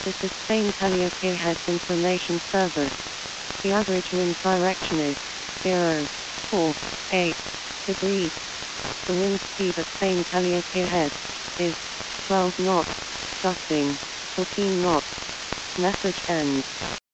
This is Spain Calliope Heads Information Service. The average wind direction is 048 degrees. The wind speed at Spain Calliope Heads is 12 knots, gusting 14 knots. Message ends.